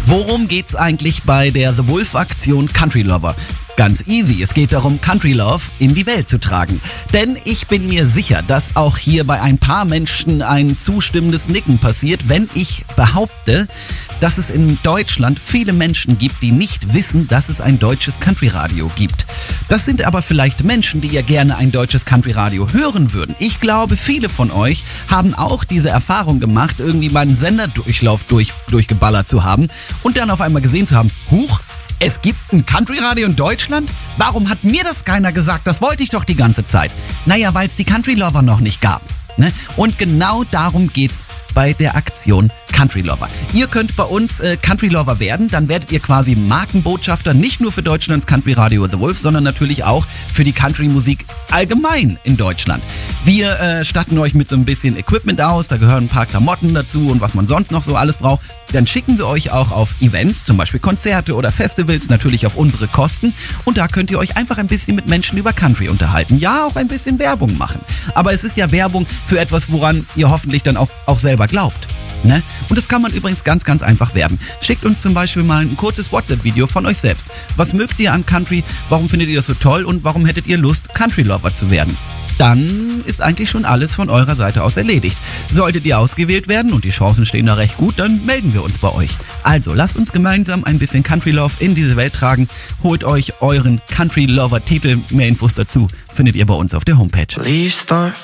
Worum geht's eigentlich bei der The Wolf-Aktion Country Lover? Ganz easy, es geht darum, Country Love in die Welt zu tragen. Denn ich bin mir sicher, dass auch hier bei ein paar Menschen ein zustimmendes Nicken passiert, wenn ich behaupte, dass es in Deutschland viele Menschen gibt, die nicht wissen, dass es ein deutsches Country-Radio gibt. Das sind aber vielleicht Menschen, die ja gerne ein deutsches Country-Radio hören würden. Ich glaube, viele von euch haben auch diese Erfahrung gemacht, irgendwie mal einen Senderdurchlauf durchgeballert zu haben und dann auf einmal gesehen zu haben, huch, es gibt ein Country-Radio in Deutschland? Warum hat mir das keiner gesagt? Das wollte ich doch die ganze Zeit. Naja, weil es die Country Lover noch nicht gab. Ne? Und genau darum geht's bei der Aktion Country Lover. Ihr könnt bei uns Country Lover werden, dann werdet ihr quasi Markenbotschafter, nicht nur für Deutschlands Country Radio The Wolf, sondern natürlich auch für die Country-Musik allgemein in Deutschland. Wir statten euch mit so ein bisschen Equipment aus, da gehören ein paar Klamotten dazu und was man sonst noch so alles braucht. Dann schicken wir euch auch auf Events, zum Beispiel Konzerte oder Festivals, natürlich auf unsere Kosten. Und da könnt ihr euch einfach ein bisschen mit Menschen über Country unterhalten. Ja, auch ein bisschen Werbung machen. Aber es ist ja Werbung für etwas, woran ihr hoffentlich dann auch selber glaubt. Ne? Und das kann man übrigens ganz, ganz einfach werden. Schickt uns zum Beispiel mal ein kurzes WhatsApp-Video von euch selbst. Was mögt ihr an Country? Warum findet ihr das so toll? Und warum hättet ihr Lust, Country Lover zu werden? Dann ist eigentlich schon alles von eurer Seite aus erledigt. Solltet ihr ausgewählt werden und die Chancen stehen da recht gut, dann melden wir uns bei euch. Also lasst uns gemeinsam ein bisschen Country Love in diese Welt tragen. Holt euch euren Country Lover Titel. Mehr Infos dazu findet ihr bei uns auf der Homepage.